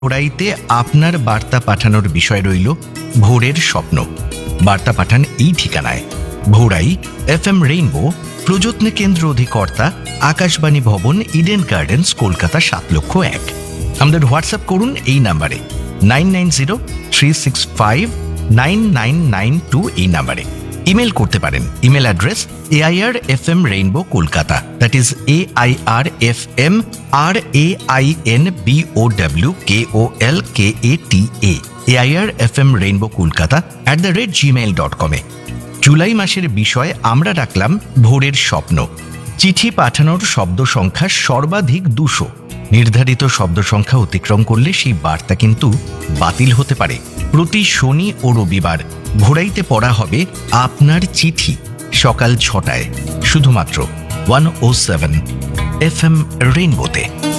ভোরাইতে আপনার বার্তা পাঠানোর বিষয় রইল ভোরের স্বপ্ন। বার্তা পাঠান এই ঠিকানায়: ভোরাই FM রেইনবো, প্রযত্ন কেন্দ্র অধিকর্তা, আকাশবাণী ভবন, ইডেন গার্ডেন্স, কলকাতা ৭,০০,০০০। আমাদের হোয়াটসঅ্যাপ করুন এই নাম্বারে 9903659992 এই নাম্বারে। ইমেল করতে পারেন। Email address airfmrainbowkolkata, that is airfmrainbowkolkata airfmrainbowkolkata@gmail.com। July মাসের বিষয় আমরা রাখলাম ভোরের স্বপ্ন। চিঠি পাঠানোর শব্দ সংখ্যা সর্বাধিক ২০০। নির্ধারিত শব্দ সংখ্যা অতিক্রম করলে সেই বার্তা কিন্তু বাতিল হতে পারে। প্রতি শনি ও রবিবার ভোরাইতে পড়া হবে আপনার চিঠি সকাল ৬টায়, শুধুমাত্র 107 FM রেইনবোতে।